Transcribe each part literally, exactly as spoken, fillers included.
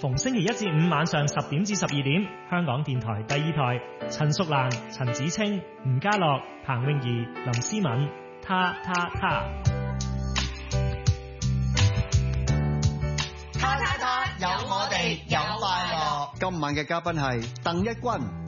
逢星期一至五晚上十點至十二點，香港電台第二台，陳淑蘭、陳子清、吳家樂、彭詠儀、林思敏，他他他， 他他他，有我哋有快樂。 今晚嘅嘉賓係鄧一軍。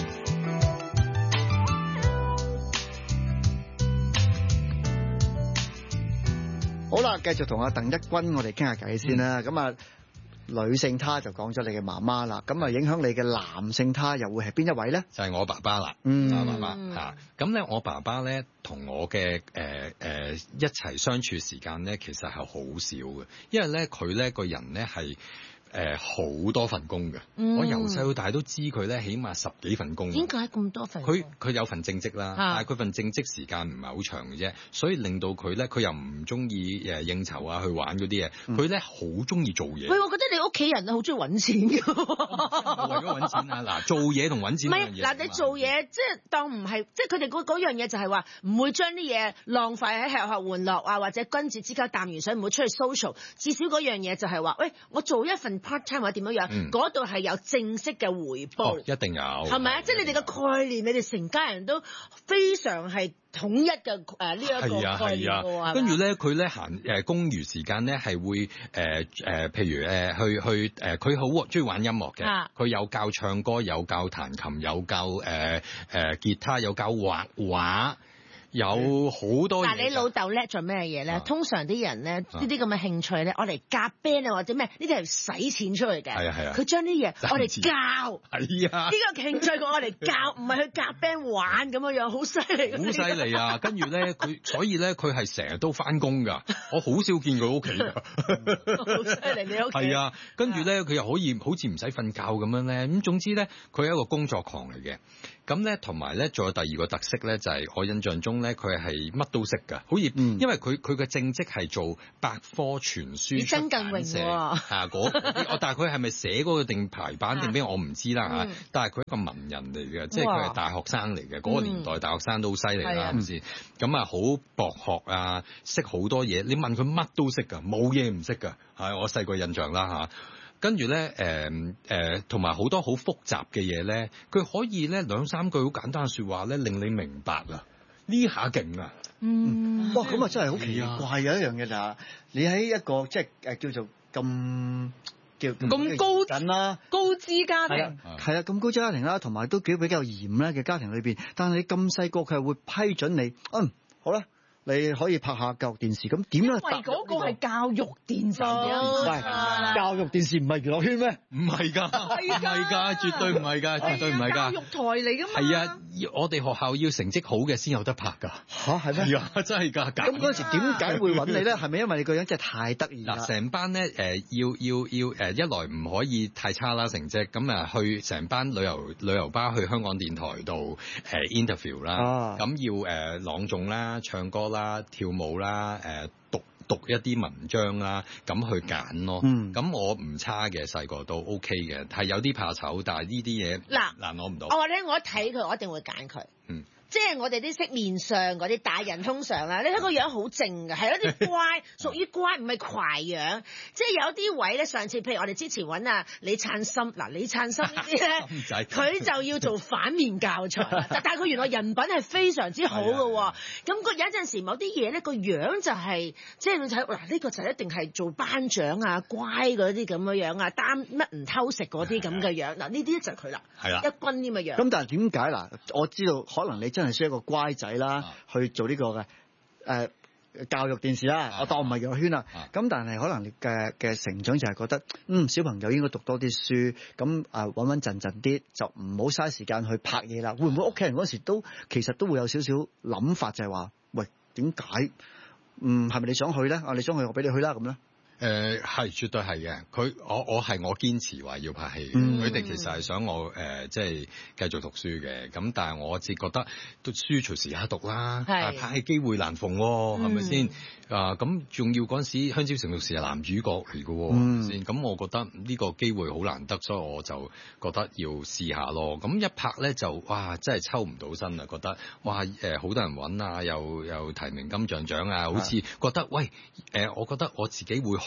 好啦，繼續同阿鄧一軍我哋傾下偈先啦。咁啊、嗯，女性他就講咗你嘅媽媽啦。咁啊，影響你嘅男性他又會係邊一位咧？ 就係我爸爸啦。 嗯， 爸爸嚇。咁咧，我爸爸咧同我嘅誒誒一齊相處時間咧，其實係好少嘅，因為咧佢咧個人咧係。誒好、呃、多份工嘅，嗯、我由細到大都知佢咧，起碼十幾份工。 點解咁多份工？ 佢佢有份正職啦，啊、但係佢份正職時間唔係好長嘅啫，所以令到佢咧，佢又唔中意誒應酬啊，去玩嗰啲嘢。佢咧好中意做嘢。 喂，我覺得你屋企人都好中意揾錢嘅。 為咗揾錢啊！嗱，做嘢同揾錢唔係嗱，你做嘢即係當唔係，即係佢哋嗰嗰樣嘢就係話唔會將啲嘢浪費喺吃喝玩樂啊，或者君子之交淡如水，唔會出去 social。至少嗰樣嘢就係話，喂，我做一份 part time 或者點樣樣，嗰度係有正式嘅回報， 哦、一定有， 係咪啊？即係你哋嘅概念，你哋成家人都非常係統一嘅誒呢一個概念嘅喎。 跟住咧，佢咧閒誒公餘時間咧係會誒誒、呃呃，譬如誒、呃、去去誒，佢好中意玩音樂嘅，佢、啊、有教唱歌，有教彈琴，有教誒誒、呃呃、吉他，有教畫畫。有好多嘢。 但係你老豆叻做咩嘢咧？啊、通常啲人咧呢啲咁嘅興趣咧，我嚟夾 band 啊或者咩，呢啲係使錢出去嘅。係啊係啊。佢將啲嘢我嚟教。 係啊。呢個興趣我嚟教，唔係去夾 band 玩咁樣樣，好犀利。 好犀利啊！跟住咧，佢所以咧，佢係成日都翻工㗎。我好少見佢屋企㗎。 好犀利！你屋企。 係啊，跟住咧，佢又可以好似唔使瞓覺咁樣咧。咁總之咧，佢係一個工作狂嚟嘅。咁咧，同埋咧，仲有第二個特色咧，就係、是、我印象中咧，佢係乜都識㗎，好似，嗯、因為佢佢嘅正職係做百科全書出版社，嚇嗰，但係佢係咪寫嗰個定排版定咩我唔知啦嚇，啊嗯、但係佢係一個文人嚟嘅，即係佢係大學生嚟嘅，嗰、那個年代大學生都好犀利啦，係咪先？咁啊，好博學啊，識好多嘢，你問佢乜都識㗎，冇嘢唔識㗎，係我細個印象啦嚇。跟住咧，誒誒，同埋好多好複雜嘅嘢咧，佢可以咧兩三句好簡單嘅説話咧，令你明白啊！呢下勁啊！ 嗯，哇，咁啊真係好奇怪嘅一樣嘢就係，你喺一個即係誒叫做咁叫咁高緊啦， 高資家庭係啊，咁高資家庭啦，同埋都幾比較嚴咧嘅家庭裏邊，但係你咁細個佢係會批准你，嗯，好啦。你可以拍下教育電視，咁點樣？ 因為嗰個係教育電視啊！ 唔係教育電視唔係娛樂圈咩？ 唔係㗎，唔係㗎，絕對唔係㗎，絕對唔係㗎。 教育台嚟㗎嘛。 係啊，我哋學校要成績好嘅先有得拍㗎。 嚇係咩？ 係啊，真係㗎。 咁嗰陣時點解會揾你咧？係咪因為你個樣真係太得意啦？ 嗱，成班咧誒要要要誒，一來唔可以太差啦成績，咁啊去成班旅遊旅遊巴去香港電台度誒 interview 啦，咁要誒朗誦啦、唱歌啦、跳舞啦，誒讀讀一啲文章啦，咁去揀咯。咁、嗯、我唔差嘅，細個都 OK 嘅，係有啲怕醜，但係呢啲嘢嗱難攞唔到。 我話咧，我一睇佢，我一定會揀佢。嗯。即係我哋啲識面相嗰啲大人通常啦，你睇個樣好靜嘅，係一啲乖，屬於乖，唔係壞樣。即係有啲位咧，上次譬如我哋之前揾啊李燦森，嗱李燦森呢啲咧，佢就要做反面教材，但係佢原來人品係非常之好嘅喎。咁個有陣時某啲嘢咧，個樣就係、是、即係你睇嗱呢個就一定係做班長啊，乖嗰啲咁嘅樣啊，擔乜唔偷食嗰啲咁嘅樣。嗱呢啲就係佢啦，係啦，一軍啲嘅樣。 咁但係點解嗱？我知道可能你真係需要一個乖仔啦，啊、去做呢個嘅誒、呃、教育電視啦，啊、我當唔係娛樂圈啦。咁、啊、但係可能你嘅嘅成長就係覺得，嗯，小朋友應該讀多啲書，咁啊穩穩陣陣啲，就唔好嘥時間去拍嘢啦。會唔會屋企人嗰時都其實都會有少少諗法，就係話，喂，點解？嗯，係咪你想去咧？啊，你想去，我俾你去啦，咁咧。 誒係、呃、絕對係嘅，佢我我係我堅持話要拍戲，佢哋、嗯、其實係想我誒、呃、即係繼續讀書嘅，咁但係我自覺得讀書隨時有得讀啦，但係拍戲機會難逢喎，係咪先？啊咁仲要嗰陣時香蕉成熟時係男主角嚟嘅喎，先咁、嗯、我覺得呢個機會好難得，所以我就覺得要試下咯。咁一拍咧就哇真係抽唔到身啊，覺得哇誒好、呃、多人揾啊，又又提名金像獎啊，好似覺得喂誒、呃，我覺得我自己會學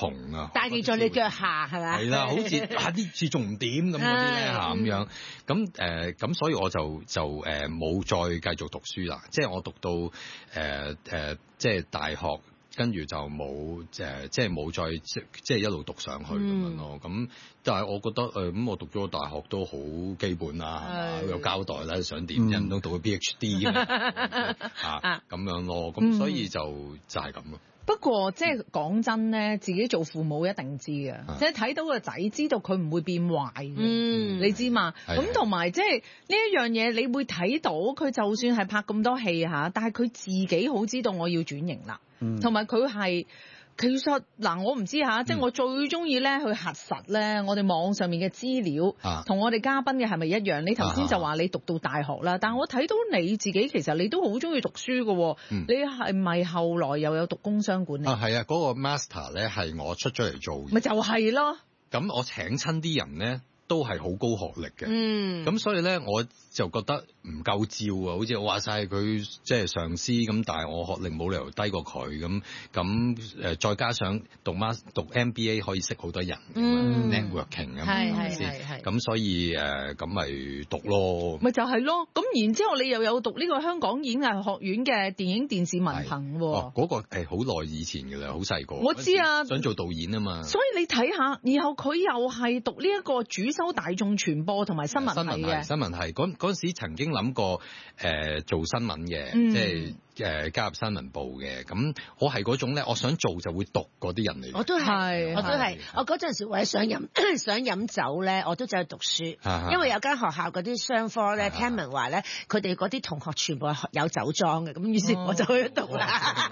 同啊， 大地在你腳下係咪？ 係啦，好似啊呢次仲唔掂咁嗰啲咧嚇咁樣，咁誒咁所以我就就誒冇、呃、再繼續讀書啦，即係我讀到誒誒、呃呃、即係大學。跟住就冇誒、呃，即係冇再即即係一路讀上去咁樣咯。咁、嗯、但係我覺得誒，咁、呃、我讀咗大學都好基本啦，係嘛？有交代啦，想點人都讀到 PhD 咁啊咁樣咯。咁所以就、嗯、就係咁咯。 不過即係講真咧，自己做父母一定知嘅，嗯、即係睇到個仔，知道佢唔會變壞嘅，嗯、你知嘛？咁同埋即係呢一樣嘢，你會睇到佢就算係拍咁多戲嚇，但係佢自己好知道我要轉型啦，同埋佢係。其實嗱，我唔知嚇，即係我最中意咧去核實咧，我哋網上面嘅資料同我哋嘉賓嘅係咪一樣？你頭先就話你讀到大學啦，但係我睇到你自己其實你都好中意讀書嘅，你係咪後來又有讀工商管理？ 啊，係啊，嗰個 master 咧係我出咗嚟做嘅， 咪就係咯。 咁我請親啲人咧都係好高學歷嘅， 嗯， 咁所以咧我就覺得唔夠照啊，好似我話晒佢即係上司咁，但係我學歷冇理由低過佢咁，咁誒再加上讀 master 讀 M B A 可以識好多人，嗯 networking 咁，係咪先？咁所以誒咁咪讀咯， 咪就係咯。咁然之後你又有讀呢個香港演藝學院嘅電影電視文憑喎， 哦嗰個係好耐以前嘅啦，好細個。 我知啊， 想做導演啊嘛。所以你睇下，然後佢又係讀呢一個主修大眾傳播同埋新聞系嘅， 新聞系嗰嗰陣時曾經諗過誒、呃、做新聞嘅， 嗯、 即係誒、呃、加入新聞部嘅。咁我係嗰種咧，我想做就會讀嗰啲人嚟。 我都係， 係我都係。我嗰陣時為咗想飲想飲酒咧，我都走去讀書， 啊、 因為有間學校嗰啲商科咧，啊、聽聞話咧，佢哋嗰啲同學全部係有酒莊嘅，咁於是我就去讀啦。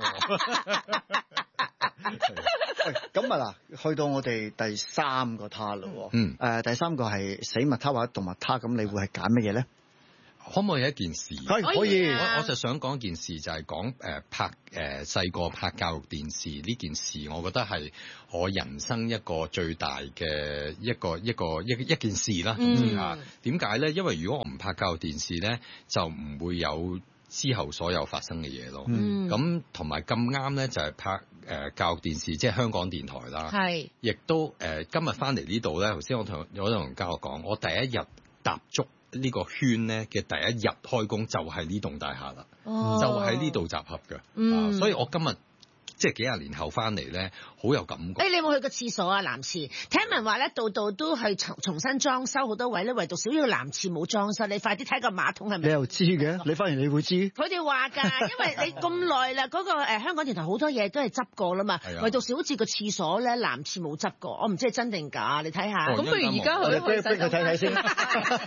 咁啊嗱，去到我哋第三個他啦，嗯，誒、呃，第三個係死物他或者動物他，咁你會係揀乜嘢咧？ 可唔可以一件事？ 可以，可以。 我我就想講一件事，就係講誒拍誒細個拍教育電視呢件事，我覺得係我人生一個最大嘅一個一個一一件事啦。嗯。啊，點解咧？因為如果我唔拍教育電視咧，就唔會有之後所有發生嘅嘢咯。嗯。咁同埋咁啱咧，就係拍誒教育電視，即係香港電台啦。係。亦都誒，今日翻嚟呢度咧，頭先我同有同教學講，我第一日踏足呢個圈咧嘅第一日開工就係呢棟大廈啦，哦、就喺呢度集合嘅，嗯啊，所以我今日即係幾廿年後翻嚟咧，好有感覺。誒、欸， 你有冇去過廁所啊？男廁聽聞話咧，度度都係重重新裝修好多位咧，唯獨少少男廁冇裝修。你快啲睇個馬桶係咪？ 你又知嘅？你翻嚟你會知？ 佢哋話㗎，因為你咁耐啦，嗰、嗰個、呃、香港電台好多嘢都係執過啦嘛，唯獨少好似個廁所咧，男廁冇執過。我唔知係真定假，你睇下。 咁不如而家去去洗手間。